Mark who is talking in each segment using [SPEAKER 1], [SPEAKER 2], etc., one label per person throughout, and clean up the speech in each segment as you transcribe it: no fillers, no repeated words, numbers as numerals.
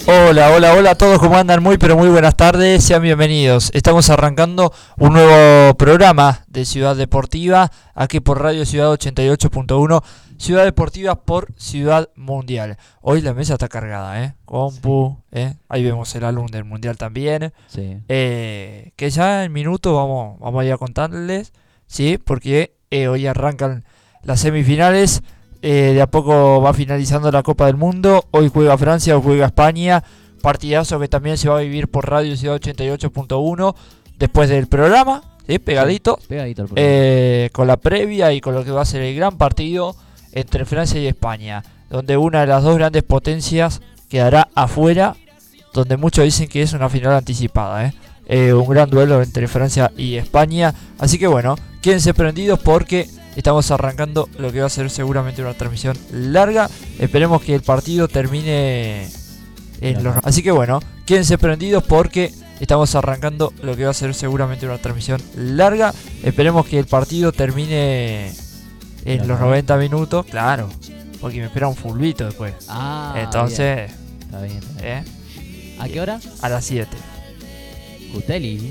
[SPEAKER 1] Hola, hola, hola a todos, ¿cómo andan? Muy, pero muy buenas tardes, sean bienvenidos. Estamos arrancando un nuevo programa de Ciudad Deportiva, aquí por Radio Ciudad 88.1, Ciudad Deportiva por Ciudad Mundial. Hoy la mesa está cargada, Compu, ahí vemos el álbum del Mundial también.
[SPEAKER 2] Sí.
[SPEAKER 1] Que ya en minutos vamos a ir a contarles, ¿sí? Porque hoy arrancan las semifinales. De a poco va finalizando la Copa del Mundo. Hoy juega Francia, hoy juega España. Partidazo que también se va a vivir por Radio Ciudad 88.1 después del programa, ¿sí? Pegadito.
[SPEAKER 2] Sí, pegadito al programa.
[SPEAKER 1] Con la previa y con lo que va a ser el gran partido entre Francia y España, donde una de las dos grandes potencias quedará afuera, donde muchos dicen que es una final anticipada, un gran duelo entre Francia y España. Así que bueno, quédense prendidos porque estamos arrancando lo que va a ser seguramente una transmisión larga. Esperemos que el partido termine en los... Así que bueno, quédense prendidos porque estamos arrancando lo que va a ser seguramente una transmisión larga. Esperemos que el partido termine en los 90 minutos. Claro, porque me espera un fulbito después. Entonces,
[SPEAKER 2] bien. Está bien, está bien. ¿A qué hora?
[SPEAKER 1] A las 7.
[SPEAKER 2] Gusteli.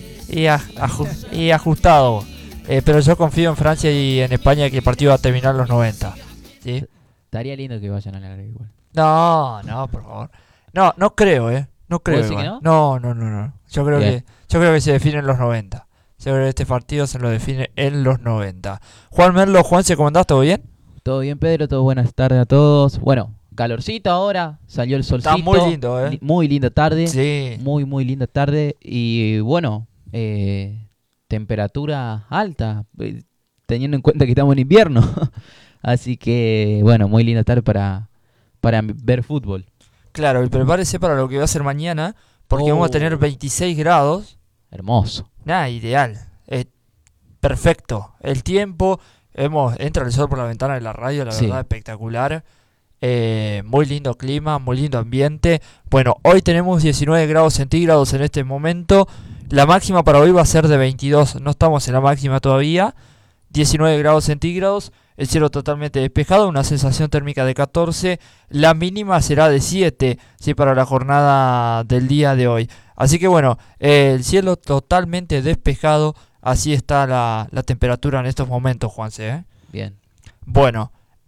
[SPEAKER 1] Y ajustado. Pero yo confío en Francia y en España que el partido va a terminar en los 90. ¿Sí?
[SPEAKER 2] Estaría lindo que vayan a la larga igual.
[SPEAKER 1] No, por favor. No creo, No creo.
[SPEAKER 2] ¿Vos decís que no?
[SPEAKER 1] No. Yo creo que se define en los 90. Yo creo que este partido se lo define en los 90. Juan Merlo, Juanse, ¿cómo andás? ¿Todo bien?
[SPEAKER 2] Todo bien, Pedro. Todo buenas tardes a todos. Bueno, calorcito ahora. Salió el solcito.
[SPEAKER 1] Está muy lindo,
[SPEAKER 2] Muy linda tarde.
[SPEAKER 1] Sí.
[SPEAKER 2] Muy linda tarde. Y bueno, temperatura alta, teniendo en cuenta que estamos en invierno. Así que, bueno, muy linda tarde para ver fútbol.
[SPEAKER 1] Claro, y prepárese para lo que va a ser mañana, porque vamos a tener 26 grados.
[SPEAKER 2] Hermoso.
[SPEAKER 1] Nada, ideal. Perfecto. El tiempo, entra el sol por la ventana de la radio, la verdad, espectacular. Muy lindo clima, muy lindo ambiente. Bueno, hoy tenemos 19 grados centígrados en este momento. La máxima para hoy va a ser de 22. No estamos en la máxima todavía. 19 grados centígrados. El cielo totalmente despejado. Una sensación térmica de 14. La mínima será de 7, ¿sí? Para la jornada del día de hoy. Así que bueno, el cielo totalmente despejado. Así está la temperatura en estos momentos, Juanse,
[SPEAKER 2] Bien.
[SPEAKER 1] Bueno,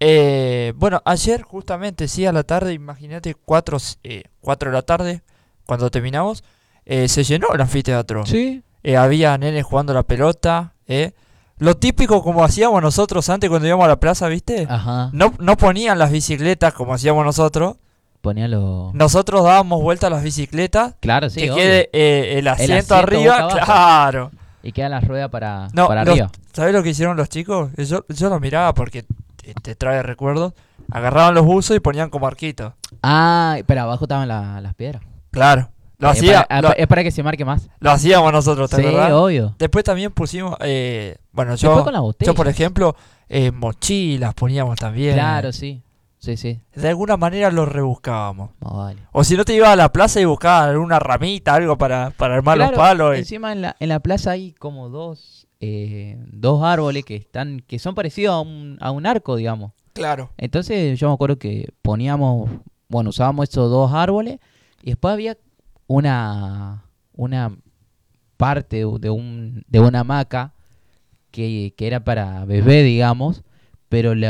[SPEAKER 1] ayer justamente, sí, a la tarde, imagínate, 4 de la tarde, cuando terminamos, se llenó el anfiteatro.
[SPEAKER 2] Sí.
[SPEAKER 1] Había nenes jugando la pelota, Lo típico como hacíamos nosotros antes cuando íbamos a la plaza, ¿viste?
[SPEAKER 2] Ajá.
[SPEAKER 1] No ponían las bicicletas como hacíamos nosotros. Nosotros dábamos vuelta a las bicicletas.
[SPEAKER 2] Claro, sí,
[SPEAKER 1] que
[SPEAKER 2] obvio.
[SPEAKER 1] quede el asiento arriba, claro.
[SPEAKER 2] Y quedan las ruedas para arriba.
[SPEAKER 1] ¿Sabés lo que hicieron los chicos? Yo los miraba porque te trae recuerdos. Agarraban los buzos y ponían como arquitos.
[SPEAKER 2] Pero abajo estaban las piedras.
[SPEAKER 1] Claro.
[SPEAKER 2] Es para que se marque más.
[SPEAKER 1] Lo hacíamos nosotros, ¿te acordás?
[SPEAKER 2] Sí, obvio.
[SPEAKER 1] Después también pusimos,
[SPEAKER 2] Después con las botellas.
[SPEAKER 1] yo por ejemplo, mochilas poníamos también.
[SPEAKER 2] Claro, sí. Sí.
[SPEAKER 1] De alguna manera los rebuscábamos.
[SPEAKER 2] Vale.
[SPEAKER 1] O si no te ibas a la plaza y buscabas alguna ramita, algo para armar los palos.
[SPEAKER 2] Encima en la plaza hay como dos árboles que son parecidos a un arco, digamos.
[SPEAKER 1] Claro.
[SPEAKER 2] Entonces yo me acuerdo que usábamos esos dos árboles y después había una parte de una hamaca que era para bebé, digamos, pero